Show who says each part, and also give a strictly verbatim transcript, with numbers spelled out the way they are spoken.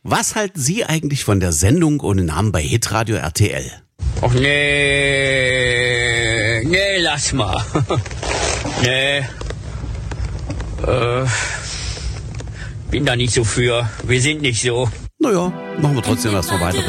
Speaker 1: Was halten Sie eigentlich von der Sendung ohne Namen bei Hitradio R T L?
Speaker 2: Och nee, nee, lass mal. nee, äh, bin da nicht so für. Wir sind nicht so.
Speaker 1: Naja, machen wir trotzdem erstmal weiter.